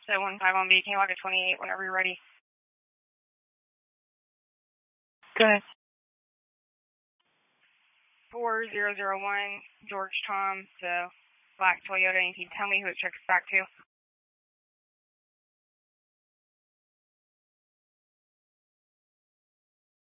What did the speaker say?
So 15 on B, can you log at 28 whenever you're ready? Go ahead. 4001, George Tom, the black Toyota, and can you tell me who it checks back to?